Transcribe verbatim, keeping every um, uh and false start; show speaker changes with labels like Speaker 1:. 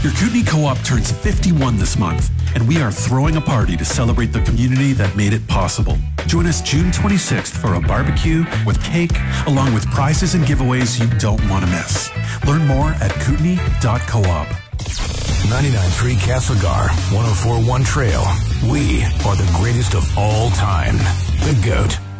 Speaker 1: Your Kootenai Co-op turns fifty-one this month, and we are throwing a party to celebrate the community that made it possible. Join us June twenty-sixth for a barbecue with cake, along with prizes and giveaways you don't want to miss. Learn more at kootenai dot coop.
Speaker 2: ninety-nine point three Castlegar, one oh four point one Trail. We are the greatest of all time. The GOAT.